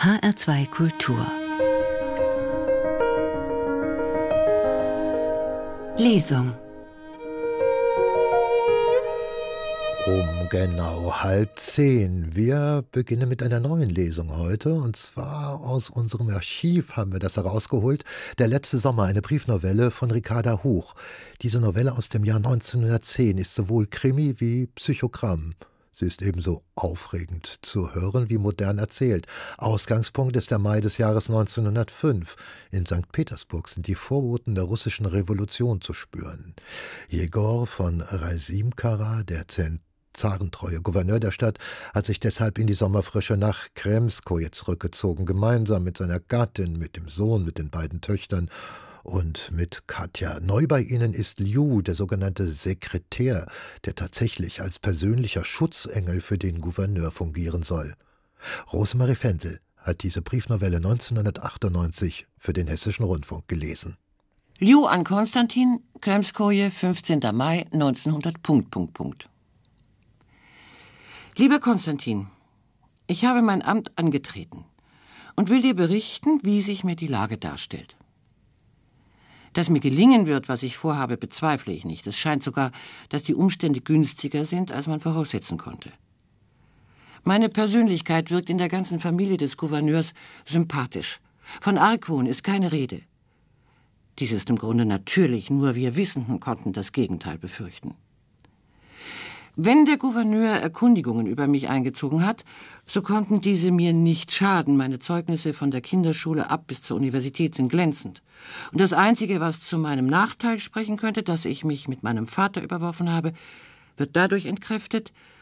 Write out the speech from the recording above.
HR2 Kultur. Lesung. Um genau 9:30. Wir beginnen mit einer neuen Lesung heute, und zwar aus unserem Archiv haben wir das herausgeholt. Der letzte Sommer, eine Briefnovelle von Ricarda Huch. Diese Novelle aus dem Jahr 1910 ist sowohl Krimi wie Psychogramm. Sie ist ebenso aufregend zu hören wie modern erzählt. Ausgangspunkt ist der Mai des Jahres 1905. In St. Petersburg sind die Vorboten der russischen Revolution zu spüren. Jegor von Razimkara, der zarentreue Gouverneur der Stadt, hat sich deshalb in die Sommerfrische nach Kremskoje zurückgezogen, gemeinsam mit seiner Gattin, mit dem Sohn, mit den beiden Töchtern und mit Katja. Neu bei ihnen ist Liu, der sogenannte Sekretär, der tatsächlich als persönlicher Schutzengel für den Gouverneur fungieren soll. Rosemarie Fendel hat diese Briefnovelle 1998 für den Hessischen Rundfunk gelesen. Liu an Konstantin, Kremskoje, 15. Mai 1900. Lieber Konstantin, ich habe mein Amt angetreten und will dir berichten, wie sich mir die Lage darstellt. Dass mir gelingen wird, was ich vorhabe, bezweifle ich nicht. Es scheint sogar, dass die Umstände günstiger sind, als man voraussetzen konnte. Meine Persönlichkeit wirkt in der ganzen Familie des Gouverneurs sympathisch. Von Argwohn ist keine Rede. Dies ist im Grunde natürlich, nur wir Wissenden konnten das Gegenteil befürchten. Wenn der Gouverneur Erkundigungen über mich eingezogen hat, so konnten diese mir nicht schaden. Meine Zeugnisse von der Kinderschule ab bis zur Universität sind glänzend. Und das Einzige, was zu meinem Nachteil sprechen könnte, dass ich mich mit meinem Vater überworfen habe, wird dadurch entkräftet,